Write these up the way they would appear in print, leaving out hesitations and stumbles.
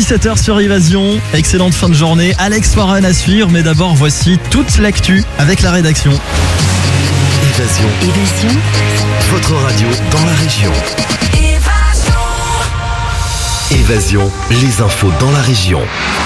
17h sur Évasion. Excellente fin de journée. Alex Warren à suivre, mais d'abord voici toute l'actu avec la rédaction. Évasion. Votre radio dans la région. Évasion, les infos dans la région.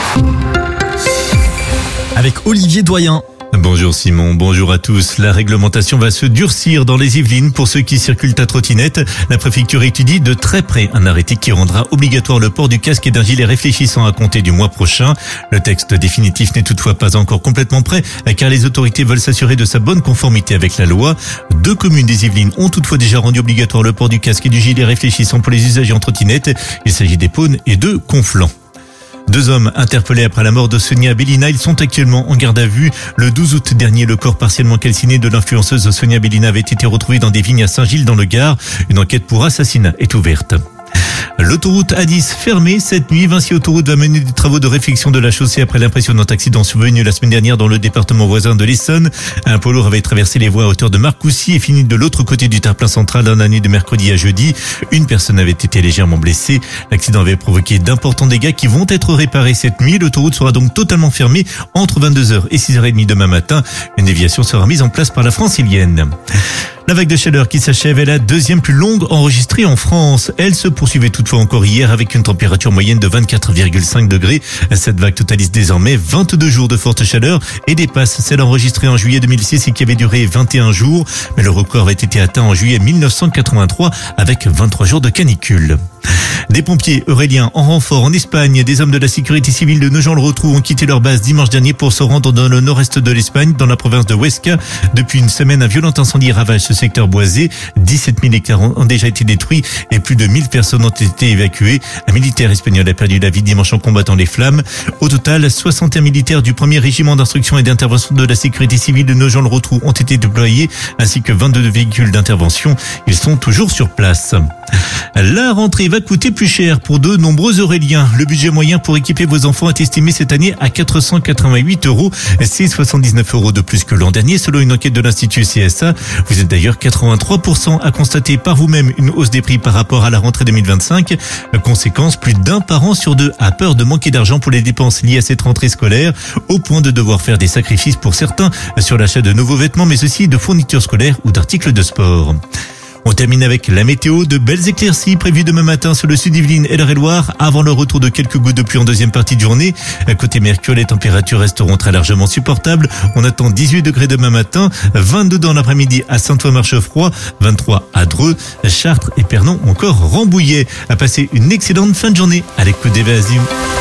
Avec Olivier Doyen. Bonjour Simon, bonjour à tous. La réglementation va se durcir dans les Yvelines pour ceux qui circulent à trottinette. La préfecture étudie de très près un arrêté qui rendra obligatoire le port du casque et d'un gilet réfléchissant à compter du mois prochain. Le texte définitif n'est toutefois pas encore complètement prêt car les autorités veulent s'assurer de sa bonne conformité avec la loi. 2 communes des Yvelines ont toutefois déjà rendu obligatoire le port du casque et du gilet réfléchissant pour les usagers en trottinette. Il s'agit d'Épône et de Conflans. 2 hommes interpellés après la mort de Sonia Bellina. Ils sont actuellement en garde à vue. Le 12 août dernier, le corps partiellement calciné de l'influenceuse Sonia Bellina avait été retrouvé dans des vignes à Saint-Gilles dans le Gard. Une enquête pour assassinat est ouverte. L'autoroute A10 fermée cette nuit. Vinci Autoroute va mener des travaux de réfection de la chaussée après l'impressionnant accident survenu la semaine dernière dans le département voisin de l'Essonne. Un poids lourd avait traversé les voies à hauteur de Marcoussis et fini de l'autre côté du terre-plein central dans la nuit de mercredi à jeudi. Une personne avait été légèrement blessée. L'accident avait provoqué d'importants dégâts qui vont être réparés cette nuit. L'autoroute sera donc totalement fermée entre 22h et 6h30 demain matin. Une déviation sera mise en place par la Francilienne. La vague de chaleur qui s'achève est la 2e plus longue enregistrée en France. Elle se poursuivait toutefois encore hier avec une température moyenne de 24,5 degrés. Cette vague totalise désormais 22 jours de forte chaleur et dépasse celle enregistrée en juillet 2006 et qui avait duré 21 jours. Mais le record avait été atteint en juillet 1983 avec 23 jours de canicule. Des pompiers euréliens en renfort en Espagne, des hommes de la sécurité civile de Nogent-le-Rotrou ont quitté leur base dimanche dernier pour se rendre dans le nord-est de l'Espagne, dans la province de Huesca. Depuis une semaine, un violent incendie ravage ce secteur boisé. 17 000 hectares ont déjà été détruits et plus de 1000 personnes ont été évacuées. Un militaire espagnol a perdu la vie dimanche en combattant les flammes. Au total, 61 militaires du 1er régiment d'instruction et d'intervention de la sécurité civile de Nogent-le-Rotrou ont été déployés, ainsi que 22 véhicules d'intervention. Ils sont toujours sur place. La rentrée va coûter plus cher pour de nombreux Euréliens. Le budget moyen pour équiper vos enfants est estimé cette année à 488 €. C'est 79 € de plus que l'an dernier selon une enquête de l'Institut CSA. Vous êtes d'ailleurs 83% à constater par vous-même une hausse des prix par rapport à la rentrée 2025. Conséquence, plus d'1 parent sur 2 a peur de manquer d'argent pour les dépenses liées à cette rentrée scolaire, au point de devoir faire des sacrifices pour certains sur l'achat de nouveaux vêtements, mais aussi de fournitures scolaires ou d'articles de sport. On termine avec la météo. De belles éclaircies prévues demain matin sur le sud Yvelines et l'Eure-et-Loir avant le retour de quelques gouttes de pluie en deuxième partie de journée. Côté Mercure, les températures resteront très largement supportables. On attend 18 degrés demain matin, 22 dans l'après-midi à Saint-Ouen-Marchefroid, 23 à Dreux, Chartres et Pernon, encore Rambouillet. À passer une excellente fin de journée à l'écoute d'Évasion.